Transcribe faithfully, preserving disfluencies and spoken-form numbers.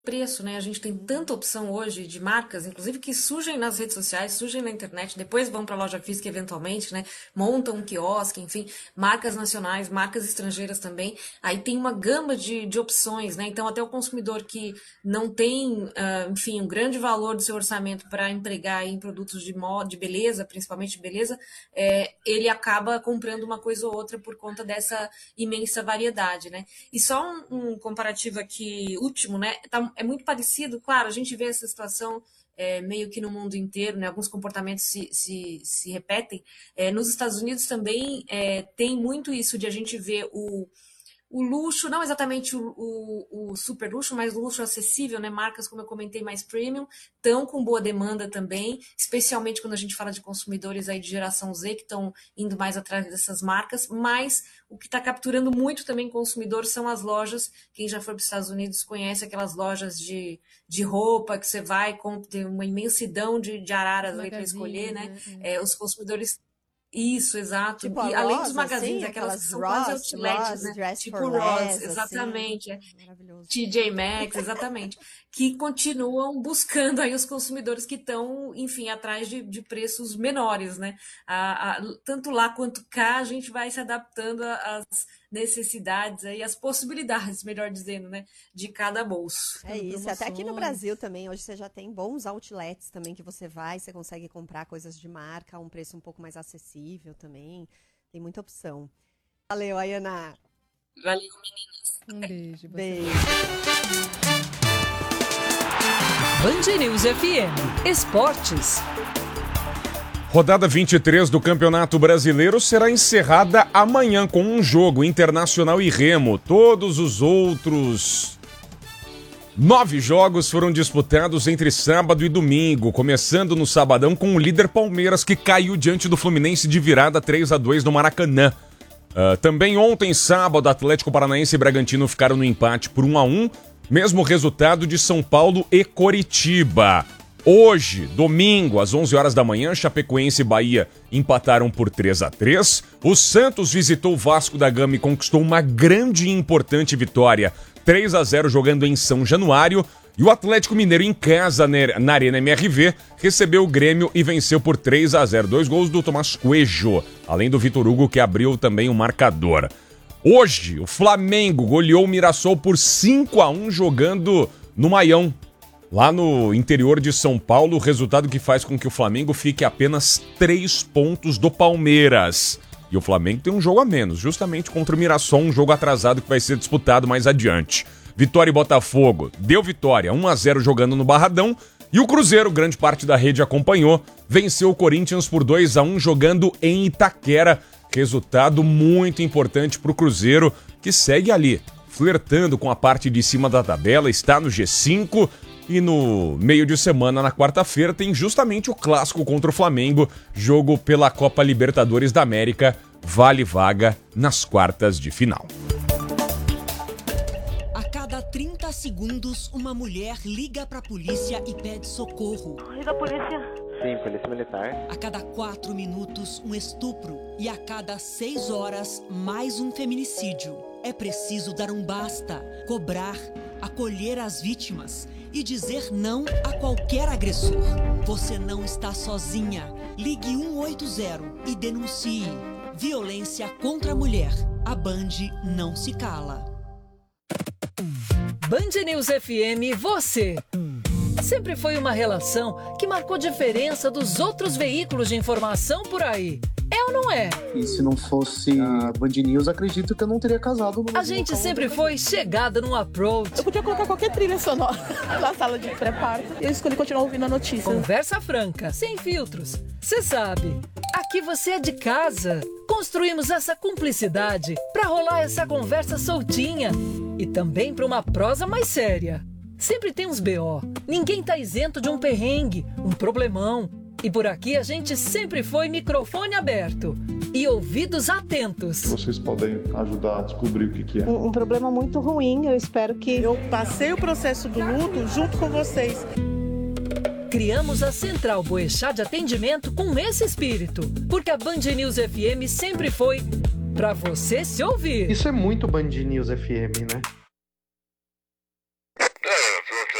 preço, né? A gente tem tanta opção hoje de marcas, inclusive que surgem nas redes sociais, surgem na internet, depois vão para a loja física eventualmente, né? Montam um quiosque, enfim, marcas nacionais, marcas estrangeiras também. Aí tem uma gama de, de opções, né? Então até o consumidor que não tem, uh, enfim, um grande valor do seu orçamento para empregar em produtos de moda, de beleza, principalmente de beleza, é, ele acaba comprando uma coisa ou outra por conta dessa imensa variedade, né? E só um, um comparativo aqui último, né? Tá, é muito parecido, claro, a gente vê essa situação é, meio que no mundo inteiro, né? Alguns comportamentos se, se, se repetem. É, nos Estados Unidos também é, tem muito isso de a gente ver o, o luxo, não exatamente o, o, o super luxo, mas o luxo acessível, né? Marcas, como eu comentei, mais premium, estão com boa demanda também, especialmente quando a gente fala de consumidores aí de geração Z, que estão indo mais atrás dessas marcas, mas o que está capturando muito também consumidor são as lojas. Quem já foi para os Estados Unidos conhece aquelas lojas de, de roupa que você vai, com, tem uma imensidão de, de araras ali para escolher, né? É, os consumidores... Isso, exato. Tipo e a além Ross, dos magazines, assim, aquelas aquelas que são quase Ross, outlets, Ross, né? Dress Tipo for Ross, Less, exatamente. assim. É. Maravilhoso. T J Maxx, exatamente. Que continuam buscando aí os consumidores que estão, enfim, atrás de, de preços menores, né? A, a, tanto lá quanto cá, a gente vai se adaptando às necessidades aí, às possibilidades, melhor dizendo, né? De cada bolso. É isso, até aqui no Brasil também, hoje você já tem bons outlets também que você vai, você consegue comprar coisas de marca a um preço um pouco mais acessível também, tem muita opção. Valeu, Ayana. Valeu, meninas. Um beijo. Beijo. Band News F M, Esportes. Rodada vinte e três do Campeonato Brasileiro será encerrada amanhã com um jogo, Internacional e Remo. Todos os outros nove jogos foram disputados entre sábado e domingo, começando no sabadão com o líder Palmeiras, que caiu diante do Fluminense de virada três a dois no Maracanã. Uh, também ontem, sábado, Atlético Paranaense e Bragantino ficaram no empate por um a um, mesmo resultado de São Paulo e Coritiba. Hoje, domingo, às onze horas da manhã, Chapecoense e Bahia empataram por três a três. O Santos visitou o Vasco da Gama e conquistou uma grande e importante vitória, três a zero, jogando em São Januário. E o Atlético Mineiro, em casa, na Arena M R V, recebeu o Grêmio e venceu por três a zero. Dois gols do Tomás Coelho, além do Vitor Hugo, que abriu também o marcador. Hoje, o Flamengo goleou o Mirassol por cinco a um, jogando no Maião, lá no interior de São Paulo, resultado que faz com que o Flamengo fique a apenas três pontos do Palmeiras. E o Flamengo tem um jogo a menos, justamente contra o Mirassol, um jogo atrasado que vai ser disputado mais adiante. Vitória e Botafogo deu vitória, um a zero jogando no Barradão. E o Cruzeiro, grande parte da rede acompanhou, venceu o Corinthians por dois a um jogando em Itaquera. Resultado muito importante para o Cruzeiro, que segue ali, flertando com a parte de cima da tabela, está no G cinco. E no meio de semana, na quarta-feira, tem justamente o clássico contra o Flamengo, jogo pela Copa Libertadores da América, vale vaga nas quartas de final. A cada trinta segundos, uma mulher liga para a polícia e pede socorro. Liga a polícia. Sim, polícia militar. A cada quatro minutos, um estupro. E a cada seis horas, mais um feminicídio. É preciso dar um basta, cobrar, acolher as vítimas e dizer não a qualquer agressor. Você não está sozinha. Ligue um oito zero e denuncie. Violência contra a mulher. A Band não se cala. Band News F M, você. Sempre foi uma relação que marcou diferença dos outros veículos de informação por aí. É ou não é? E se não fosse a Band News, acredito que eu não teria casado. No a gente sempre foi chegada no approach. Eu podia colocar qualquer trilha sonora na sala de pré-parto. E eu escolhi continuar ouvindo a notícia. Conversa franca, sem filtros. Você sabe, aqui você é de casa. Construímos essa cumplicidade para rolar essa conversa soltinha. E também para uma prosa mais séria. Sempre tem uns B O. Ninguém tá isento de um perrengue, um problemão. E por aqui a gente sempre foi microfone aberto e ouvidos atentos. Vocês podem ajudar a descobrir o que, que é. Um, um problema muito ruim, eu espero que... Eu passei o processo do luto junto com vocês. Criamos a Central Boechat de atendimento com esse espírito, porque a Band News F M sempre foi pra você se ouvir. Isso é muito Band News F M, né?